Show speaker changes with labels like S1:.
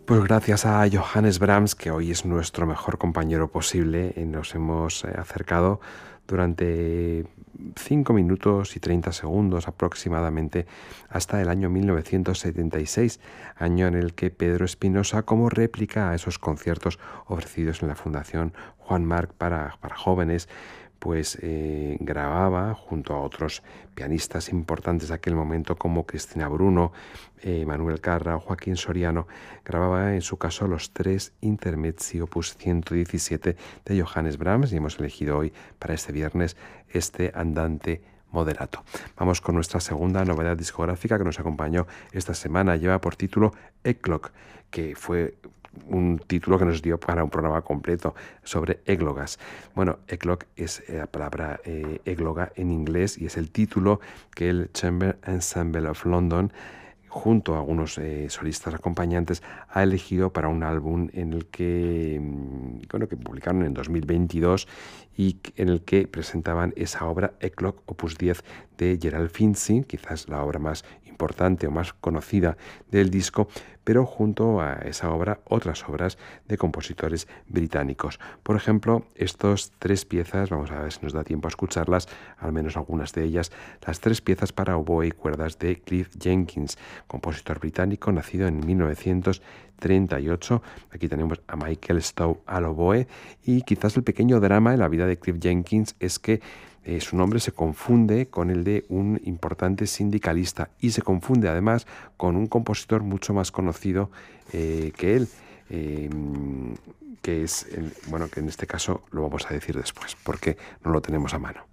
S1: Pues gracias a Johannes Brahms, que hoy es nuestro mejor compañero posible, nos hemos acercado durante 5 minutos y 30 segundos aproximadamente hasta el año 1976, año en el que Pedro Espinosa, como réplica a esos conciertos ofrecidos en la Fundación Juan Marc para jóvenes, pues grababa junto a otros pianistas importantes de aquel momento como Cristina Bruno, Manuel Carra o Joaquín Soriano, grababa en su caso los 3 Intermezzi opus 117 de Johannes Brahms, y hemos elegido hoy para este viernes este Andante Moderato. Vamos con nuestra segunda novedad discográfica que nos acompañó esta semana. Lleva por título Eclogue, que fue un título que nos dio para un programa completo sobre églogas. Bueno, eclogue es la palabra égloga en inglés y es el título que el Chamber Ensemble of London, junto a algunos solistas acompañantes, ha elegido para un álbum en el que, que publicaron en 2022 y en el que presentaban esa obra Eclogue opus 10 de Gerald Finzi, quizás la obra más importante o más conocida del disco, pero junto a esa obra otras obras de compositores británicos. Por ejemplo, estas 3 piezas, vamos a ver si nos da tiempo a escucharlas, al menos algunas de ellas, las 3 piezas para oboe y cuerdas de Cliff Jenkins, compositor británico nacido en 1938. Aquí tenemos a Michael Stowe al oboe, y quizás el pequeño drama en la vida de Cliff Jenkins es que su nombre se confunde con el de un importante sindicalista y se confunde además con un compositor mucho más conocido que él, que es, que en este caso lo vamos a decir después porque no lo tenemos a mano.